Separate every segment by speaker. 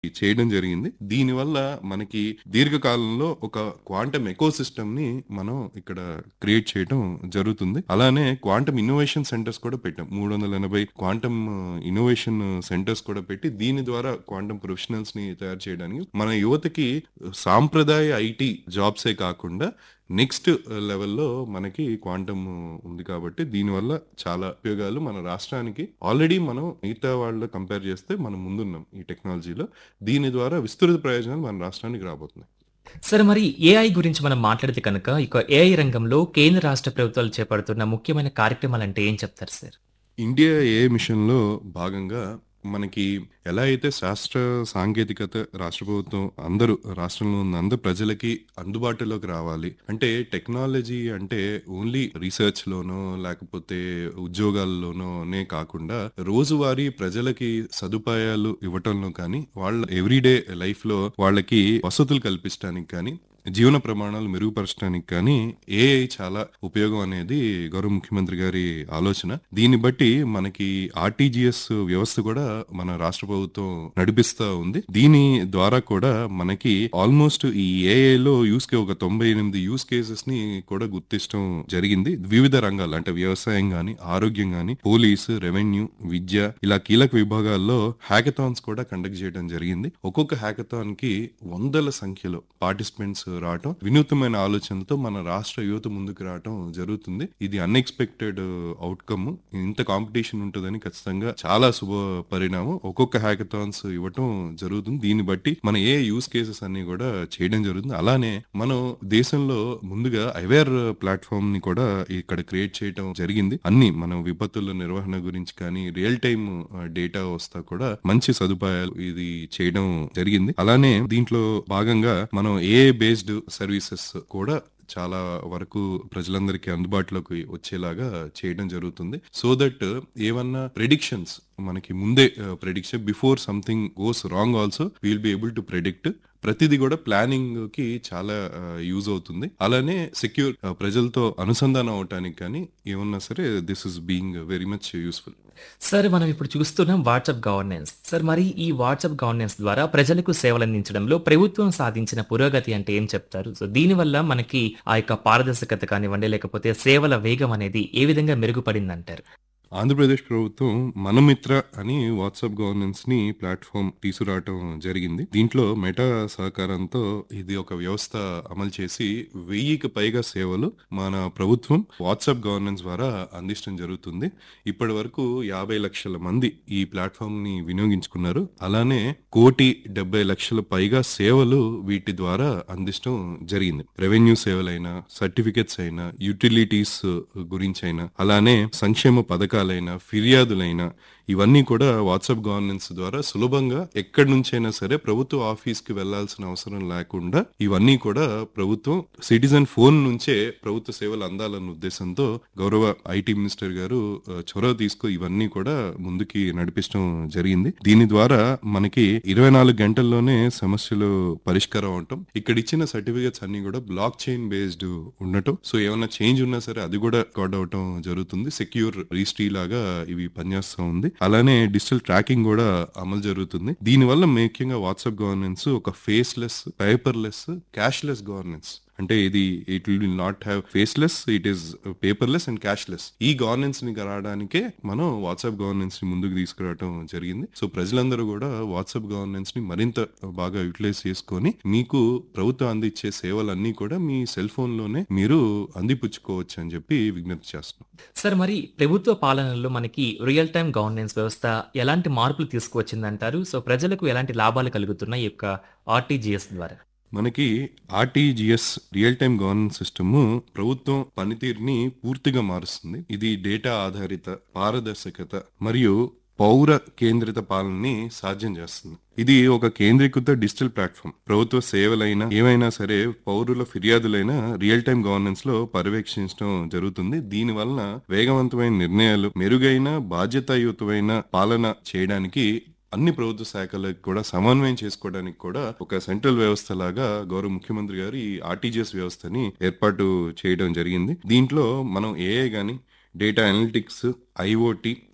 Speaker 1: చేయడం జరిగింది. దీనివల్ల మనకి దీర్ఘకాలంలో ఒక క్వాంటమ్ ఎకోసిస్టమ్‌ని మనం ఇక్కడ క్రియేట్ చేయడం జరుగుతుంది. అలానే క్వాంటమ్ ఇన్నోవేషన్ సెంటర్స్ కూడా పెట్టాం. 380 క్వాంటమ్ ఇన్నోవేషన్ సెంటర్స్ కూడా పెట్టి దీని ద్వారా క్వాంటమ్ ప్రొఫెషనల్స్‌ని తయారు చేయడానికి మన యువతకి సాంప్రదాయ ఐటీ జాబ్సే కాకుండా నెక్స్ట్ లెవెల్‌లో మనకి క్వాంటమ్ ఉంది కాబట్టి దీనివల్ల చాలా ఉపయోగాలు మన రాష్ట్రానికి ఆల్రెడీ మనం మిగతా వాళ్ళతో కంపేర్ చేస్తే మనం ముందున్నాం ఈ టెక్నాలజీలో. దీని ద్వారా విస్తృత ప్రయోజనాలు మన రాష్ట్రానికి రాబోతున్నాయి.
Speaker 2: సార్ మరి ఏఐ గురించి మనం మాట్లాడితే కనుక ఇక ఏఐ రంగంలో కేంద్ర రాష్ట్ర ప్రభుత్వాలు చేపడుతున్న ముఖ్యమైన కార్యక్రమాలంటే ఏం చెప్తారు సార్?
Speaker 1: ఇండియా ఏఐ మిషన్‌లో భాగంగా మనకి ఎలా అయితే శాస్త్ర సాంకేతికత రాష్ట్ర ప్రభుత్వం అందరూ రాష్ట్రంలో ఉన్న అందరు ప్రజలకి అందుబాటులోకి రావాలి. అంటే టెక్నాలజీ అంటే ఓన్లీ రీసెర్చ్‌లోనో లేకపోతే ఉద్యోగాల్లోనోనే కాకుండా రోజువారీ ప్రజలకి సదుపాయాలు ఇవ్వటంలో కానీ, వాళ్ళ ఎవ్రీడే లైఫ్‌లో వాళ్ళకి వసతులు కల్పించడానికి కానీ, జీవన ప్రమాణాలు మెరుగుపరచడానికి కానీ ఏఐ చాలా ఉపయోగం అనేది గౌరవ ముఖ్యమంత్రి గారి ఆలోచన. దీన్ని బట్టి మనకి ఆర్టీజీఎస్ వ్యవస్థ కూడా మన రాష్ట్ర ప్రభుత్వం నడిపిస్తా ఉంది. దీని ద్వారా కూడా మనకి ఆల్మోస్ట్ ఈ ఏఐలో ఒక 98 యూస్ కేసెస్ ని కూడా గుర్తించడం జరిగింది. వివిధ రంగాలు అంటే వ్యవసాయం గాని, ఆరోగ్యం గాని, పోలీసు, రెవెన్యూ, విద్య ఇలా కీలక విభాగాల్లో హ్యాకథాన్స్ కూడా కండక్ట్ చేయడం జరిగింది. ఒక్కొక్క హ్యాకథాన్ కి వందల సంఖ్యలో పార్టిసిపెంట్స్ రావటం, వినూత్నమైన ఆలోచనలతో మన రాష్ట్ర యువత ముందుకు రావటం జరుగుతుంది. ఇది అన్ఎక్స్పెక్టెడ్ అవుట్కమ్. ఇంత కాంపిటీషన్ ఉంటుందని ఖచ్చితంగా చాలా శుభ పరిణామం. ఒక్కొక్క హ్యాకథాన్స్ ఇవ్వటం జరుగుతుంది. దీన్ని బట్టి మన ఏ యూస్ కేసెస్ అన్ని కూడా చేయడం జరుగుతుంది. అలానే మనం దేశంలో ముందుగా అవేర్ ప్లాట్ఫామ్ ని కూడా ఇక్కడ క్రియేట్ చేయడం జరిగింది. అన్ని మనం విపత్తుల నిర్వహణ గురించి కానీ, రియల్ టైమ్ డేటా వస్తా కూడా మంచి సదుపాయాలు ఇది చేయడం జరిగింది. అలానే దీంట్లో భాగంగా మనం ఏ బేస్డ్ సర్వీసెస్ కూడా చాలా వరకు ప్రజలందరికీ అందుబాటులోకి వచ్చేలాగా చేయడం జరుగుతుంది. సో దట్ ఏమన్నా ప్రెడిక్షన్స్ మనకి ముందే prediction before something goes wrong also will be able to predict. ప్రతిదీ కూడా ప్లానింగ్ కి చాలా యూజ్ అవుతుంది. అలానే సెక్యూర్ ప్రజలతో అనుసంధానం అవటానికి కానీ ఏమన్నా సరే this is being very much useful.
Speaker 2: Sir మనం ఇప్పుడు చూస్తున్నాం వాట్సాప్ గవర్నెన్స్. సార్ మరి ఈ వాట్సాప్ గవర్నెన్స్ ద్వారా ప్రజలకు సేవలు అందించడంలో ప్రభుత్వం సాధించిన పురోగతి అంటే ఏం చెప్తారు? సో దీనివల్ల మనకి ఆ యొక్క పారదర్శకత కానివ్వండి, లేకపోతే సేవల వేగం అనేది ఏ విధంగా మెరుగుపడిందంటారు?
Speaker 1: ఆంధ్రప్రదేశ్ ప్రభుత్వం మనమిత్ర అని వాట్సాప్ గవర్నెన్స్ ని ప్లాట్ఫామ్ తీసుకురావటం జరిగింది. దీంట్లో మెటా సహకారంతో ఇది ఒక వ్యవస్థ అమలు చేసి 1000కి పైగా సేవలు మన ప్రభుత్వం వాట్సాప్ గవర్నెన్స్ ద్వారా అందించడం జరుగుతుంది. ఇప్పటి వరకు 50 లక్షల మంది ఈ ప్లాట్ఫామ్ ని వినియోగించుకున్నారు. అలానే 1,70,00,000 పైగా సేవలు వీటి ద్వారా అందించడం జరిగింది. రెవెన్యూ సేవలైనా, సర్టిఫికెట్స్ అయినా, యూటిలిటీస్ గురించి అయినా, అలానే సంక్షేమ పథకాలు ఫిర్యాదులైనా ఇవన్నీ కూడా వాట్సాప్ గవర్నెన్స్ ద్వారా సులభంగా ఎక్కడి నుంచైనా సరే ప్రభుత్వ ఆఫీస్ కి వెళ్లాల్సిన అవసరం లేకుండా ఇవన్నీ కూడా ప్రభుత్వం సిటిజన్ ఫోన్ నుంచే ప్రభుత్వ సేవలు అందాలన్న ఉద్దేశంతో గౌరవ ఐటీ మినిస్టర్ గారు చొరవ తీసుకు ఇవన్నీ కూడా ముందుకి నడిపించడం జరిగింది. దీని ద్వారా మనకి 24 గంటల్లోనే సమస్యలు పరిష్కారం అవటం, ఇక్కడ ఇచ్చిన సర్టిఫికెట్స్ అన్ని కూడా బ్లాక్ చైన్ బేస్డ్ ఉండటం. సో ఏమైనా చేంజ్ ఉన్నా సరే అది కూడా రికార్డ్ అవటం జరుగుతుంది. సెక్యూర్ రిజిస్ట్రీ లాగా ఇవి పనిచేస్తూ ఉంది. అలానే డిజిటల్ ట్రాకింగ్ కూడా అమలు జరుగుతుంది. దీనివల్ల ముఖ్యంగా వాట్సాప్ గవర్నెన్స్ ఒక ఫేస్లెస్, పేపర్లెస్, క్యాష్లెస్ గవర్నెన్స్. అంటే ఇది it will not have faceless, it is paperless and cashless. E governance ని రావడానికే మనం వాట్సాప్ గవర్నెన్స్ ని ముందుకు తీసుకురావడం జరిగింది. సో ప్రజలందరూ కూడా వాట్సాప్ గవర్నెన్స్ ని మరింత బాగా యూటిలైజ్ చేసుకొని మీకు ప్రభుత్వం అందించే సేవలన్నీ కూడా మీ సెల్ ఫోన్ లోనే మీరు అందిపుచ్చుకోవచ్చు అని చెప్పి విజ్ఞప్తి చేస్తున్నాం.
Speaker 2: సార్ మరి ప్రభుత్వ పాలనలో మనకి రియల్ టైమ్ గవర్నెన్స్ వ్యవస్థ ఎలాంటి మార్పులు తీసుకువచ్చిందంటారు? సో ప్రజలకు ఎలాంటి లాభాలు కలుగుతున్నాయి ఈ యొక్క ఆర్టీజీఎస్ ద్వారా?
Speaker 1: మనకి RTGS real time governance system ప్రభుత్వం పనితీరుని పూర్తిగా మారుస్తుంది. ఇది డేటా ఆధారిత, పారదర్శకత మరియు పౌర కేంద్రిత పాలనని సాధ్యం చేస్తుంది. ఇది ఒక కేంద్రీకృత డిజిటల్ ప్లాట్ఫామ్. ప్రభుత్వ సేవలైనా ఏవైనా సరే పౌరుల ఫిర్యాదులైనా రియల్ టైమ్ గవర్నెన్స్ లో పర్యవేక్షించడం జరుగుతుంది. దీని వలన వేగవంతమైన నిర్ణయాలు, మెరుగైన బాధ్యతాయుతమైన పాలన చేయడానికి అన్ని ప్రభుత్వ శాఖలకు కూడా సమన్వయం చేసుకోవడానికి కూడా ఒక సెంట్రల్ వ్యవస్థ లాగా గౌరవ ముఖ్యమంత్రి గారు ఈ ఆర్టీజీఎస్ వ్యవస్థని ఏర్పాటు చేయడం జరిగింది. దీంట్లో మనం ఏఐ గాని, డేటా అనలిటిక్స్, ఐఓటీ,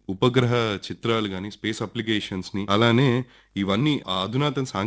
Speaker 1: ఉపగ్రహ చిత్రాలు గాని, స్పేస్ అప్లికేషన్స్‌ని అలానే ఇవన్నీ ఆ అధునాతన